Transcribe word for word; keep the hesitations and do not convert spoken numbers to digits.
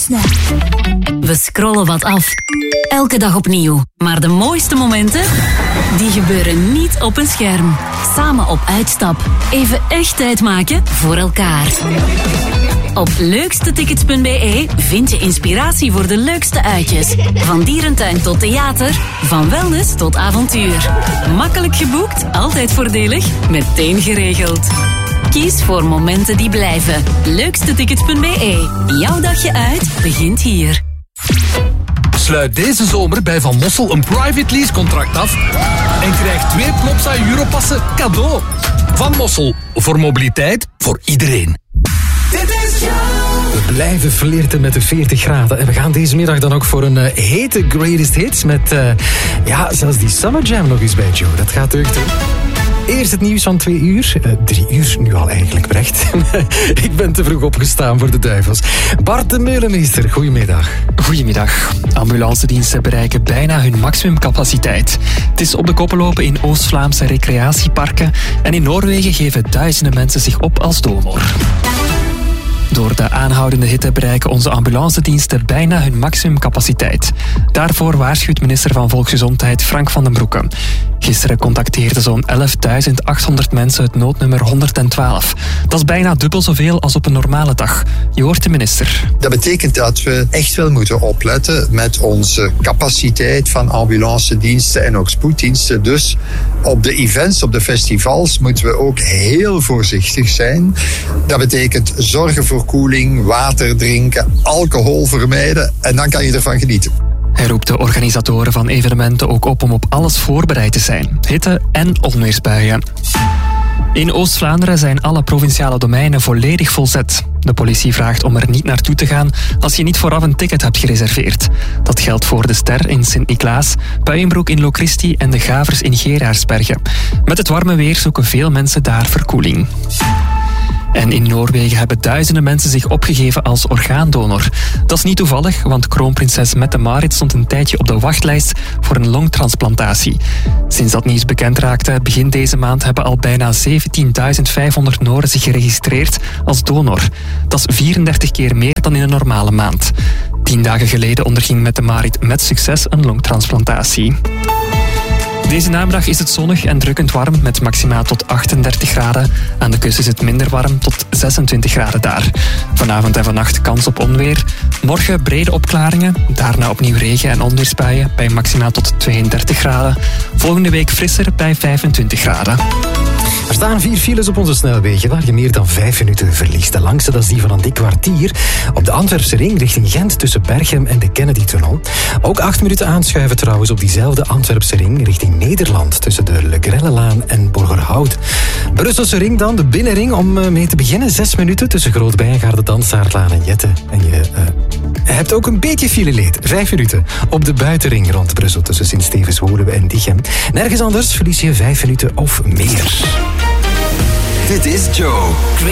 snel. We scrollen wat af. Elke dag opnieuw. Maar de mooiste momenten, die gebeuren niet op een scherm. Samen op uitstap. Even echt tijd maken voor elkaar. Op leukstetickets punt b e vind je inspiratie voor de leukste uitjes. Van dierentuin tot theater, van wellness tot avontuur. Makkelijk geboekt, altijd voordelig, meteen geregeld. Kies voor momenten die blijven. leukstetickets punt b e. Jouw dagje uit begint hier. Sluit deze zomer bij Van Mossel een private lease contract af en krijg twee Plopsa Europassen cadeau. Van Mossel, voor mobiliteit voor iedereen. We blijven flirten met de veertig graden. En we gaan deze middag dan ook voor een uh, hete greatest hits. Met uh, ja, zelfs die Summer Jam nog eens bij Joe. Dat gaat deugd, hè? Eerst het nieuws van twee uur. Uh, drie uur nu al eigenlijk, Brecht. Ik ben te vroeg opgestaan voor de duivels. Bart de Meulemeester, goedemiddag. Goedemiddag. Ambulancediensten bereiken bijna hun maximumcapaciteit. Het is op de koppen lopen in Oost-Vlaamse recreatieparken. En in Noorwegen geven duizenden mensen zich op als donor. Door de aanhoudende hitte bereiken onze ambulancediensten bijna hun maximumcapaciteit. Daarvoor waarschuwt minister van Volksgezondheid Frank van den Broeke. Gisteren contacteerden zo'n elfduizend achthonderd mensen het noodnummer honderdtwaalf. Dat is bijna dubbel zoveel als op een normale dag. Je hoort de minister. Dat betekent dat we echt wel moeten opletten met onze capaciteit van ambulancediensten en ook spoeddiensten. Dus op de events, op de festivals moeten we ook heel voorzichtig zijn. Dat betekent zorgen voor koeling, water drinken, alcohol vermijden en dan kan je ervan genieten. Hij roept de organisatoren van evenementen ook op om op alles voorbereid te zijn. Hitte en onweersbuien. In Oost-Vlaanderen zijn alle provinciale domeinen volledig volzet. De politie vraagt om er niet naartoe te gaan als je niet vooraf een ticket hebt gereserveerd. Dat geldt voor de Ster in Sint-Niklaas, Puijenbroek in Locristi en de Gavers in Geraarsbergen. Met het warme weer zoeken veel mensen daar verkoeling. En in Noorwegen hebben duizenden mensen zich opgegeven als orgaandonor. Dat is niet toevallig, want kroonprinses Mette-Marit stond een tijdje op de wachtlijst voor een longtransplantatie. Sinds dat nieuws bekend raakte, begin deze maand hebben al bijna zeventienduizend vijfhonderd Nooren zich geregistreerd als donor. Dat is vierendertig keer meer dan in een normale maand. Tien dagen geleden onderging Mette-Marit met succes een longtransplantatie. Deze namiddag is het zonnig en drukkend warm met maximaal tot achtendertig graden. Aan de kust is het minder warm tot zesentwintig graden daar. Vanavond en vannacht kans op onweer. Morgen brede opklaringen, daarna opnieuw regen- en onweersbuien bij maximaal tot tweeëndertig graden. Volgende week frisser bij vijfentwintig graden. Er staan vier files op onze snelwegen waar je meer dan vijf minuten verliest. De langste, dat is die van een dik kwartier. Op de Antwerpse ring richting Gent tussen Berchem en de Kennedy-tunnel. Ook acht minuten aanschuiven trouwens op diezelfde Antwerpse ring richting Nederland tussen de Le Grellelaan en Borgerhout. Brusselse ring dan, de binnenring om mee te beginnen. Zes minuten tussen Groot-Bijengaarde, Dansaardlaan en Jette. En je uh, hebt ook een beetje fileleed. Vijf minuten op de buitenring rond Brussel tussen Sint-Stevens-Woluwe en Diegem. Nergens anders verlies je vijf minuten of meer. Dit is Joe.